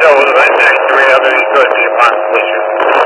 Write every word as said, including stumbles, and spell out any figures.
know that I'm ninety-three other Detroit, be a possible issue.